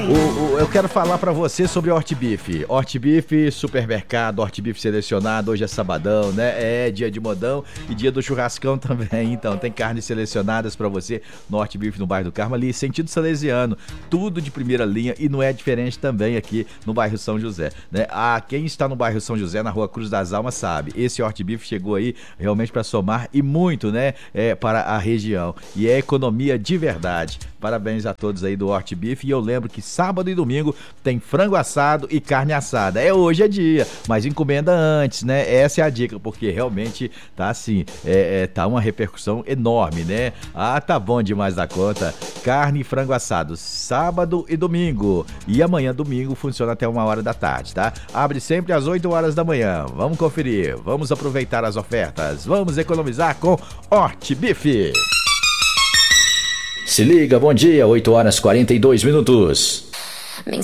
Eu quero falar pra você sobre Hortbeef. Hortbeef, supermercado, Hortbeef selecionado. Hoje é sabadão, né? É dia de modão e dia do churrascão também. Então, tem carnes selecionadas pra você no Hortbeef, no bairro do Carmo, ali, sentido salesiano. Tudo de primeira linha e não é diferente também aqui no bairro São José, né? Quem está no bairro São José, na rua Cruz das Almas, sabe. Esse Hortbeef chegou aí realmente pra somar e muito, né? Para a região. E é economia de verdade. Parabéns a todos aí do Hortbeef. E eu lembro que sábado e domingo tem frango assado e carne assada. Hoje é dia, mas encomenda antes, né? Essa é a dica, porque realmente tá assim, tá uma repercussão enorme, né? Tá bom demais da conta. Carne e frango assado, sábado e domingo. E amanhã, domingo, funciona até 1h da tarde, tá? Abre sempre às 8h da manhã. Vamos conferir, vamos aproveitar as ofertas, vamos economizar com Hortbeef. Se liga, bom dia, 8h42.